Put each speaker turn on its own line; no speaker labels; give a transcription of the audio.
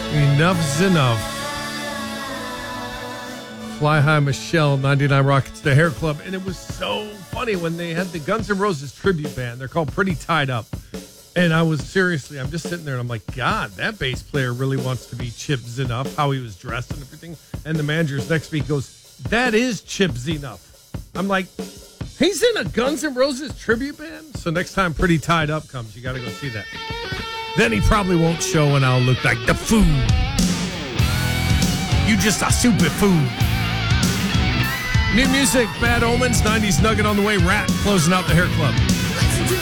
Enough's enough. Fly High Michelle, 99 Rockets, the Hair Club. And it was so funny when they had the Guns N' Roses tribute band. They're called Pretty Tied Up. And I'm just sitting there and I'm like, God, that bass player really wants to be Chip Z'Nuff, how he was dressed and everything. And the manager's next week goes, that is Chip Z'Nuff. I'm like, he's in a Guns N' Roses tribute band? So next time Pretty Tied Up comes, you got to go see that. Then he probably won't show and I'll look like the fool. You just a stupid fool. New music, Bad Omens, 90s Nugget on the way, Rat closing out the Hair Club.